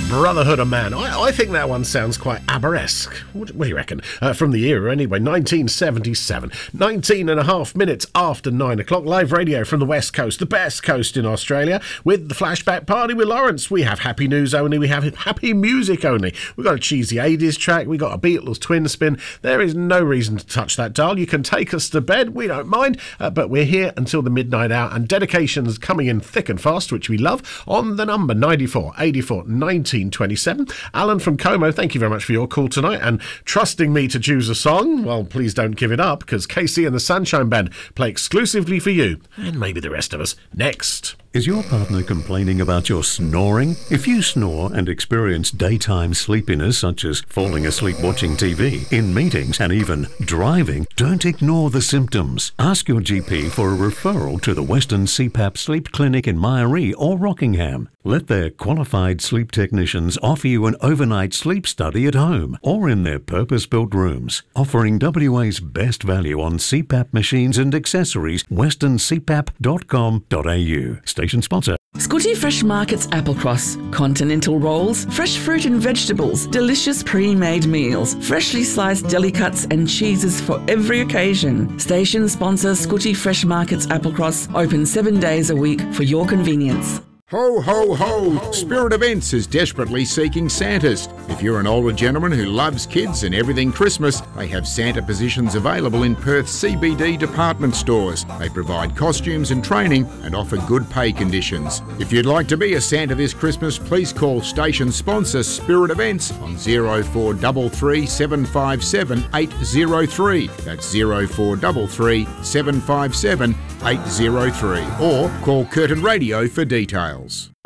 Brotherhood of Man. I think that one sounds quite ABBA-esque. What do you reckon? From the era, anyway, 1977. 19 and a half minutes after 9 o'clock. Live radio from the West Coast, the best coast in Australia, with the Flashback Party with Lawrence. We have happy news only. We have happy music only. We've got a cheesy 80s track. We've got a Beatles twin spin. There is no reason to touch that dial. You can take us to bed. We don't mind. But we're here until the midnight hour, and dedications coming in thick and fast, which we love, on the number 94 84 1927. Alan from Como, thank you very much for your call tonight and trusting me to choose a song. Well, please don't give it up, because KC and the Sunshine Band play exclusively for you, and maybe the rest of us, next. Is your partner complaining about your snoring? If you snore and experience daytime sleepiness, such as falling asleep watching TV, in meetings and even driving, don't ignore the symptoms. Ask your GP for a referral to the Western CPAP Sleep Clinic in Myaree or Rockingham. Let their qualified sleep technicians offer you an overnight sleep study at home or in their purpose-built rooms. Offering WA's best value on CPAP machines and accessories, westerncpap.com.au. Station sponsor. Scotty Fresh Markets Applecross. Continental rolls, fresh fruit and vegetables, delicious pre-made meals, freshly sliced deli cuts and cheeses for every occasion. Station sponsor Scotty Fresh Markets Applecross, open 7 days a week for your convenience. Ho, ho, ho! Spirit Events is desperately seeking Santas. If you're an older gentleman who loves kids and everything Christmas, they have Santa positions available in Perth CBD department stores. They provide costumes and training and offer good pay conditions. If you'd like to be a Santa this Christmas, please call station sponsor Spirit Events on 0433 757 803. That's 0433 757 803. Or call Curtin Radio for details.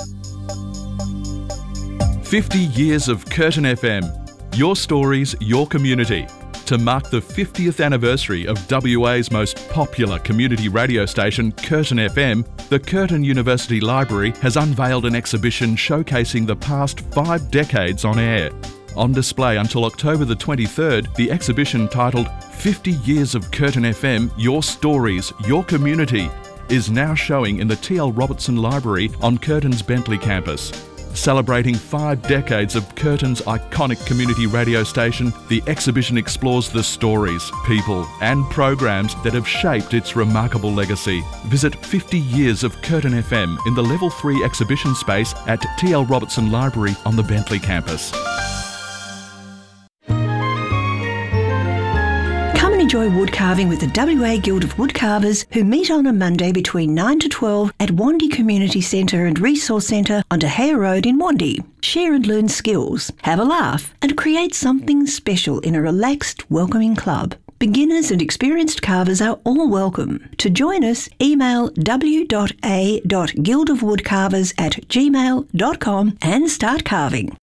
50 years of Curtin FM. Your stories, your community. To mark the 50th anniversary of WA's most popular community radio station, Curtin FM, the Curtin University Library has unveiled an exhibition showcasing the past 5 decades on air. On display until October the 23rd, the exhibition titled 50 Years of Curtin FM, Your Stories, Your Community, is now showing in the TL Robertson Library on Curtin's Bentley campus. Celebrating 5 decades of Curtin's iconic community radio station, the exhibition explores the stories, people and programs that have shaped its remarkable legacy. Visit 50 Years of Curtin FM in the Level 3 exhibition space at TL Robertson Library on the Bentley campus. Enjoy wood carving with the WA Guild of Woodcarvers, who meet on a Monday between 9 to 12 at Wandie Community Centre and Resource Centre on De Gea Road in Wandie. Share and learn skills, have a laugh and create something special in a relaxed, welcoming club. Beginners and experienced carvers are all welcome. To join us, email w.a.guildofwoodcarvers@gmail.com and start carving.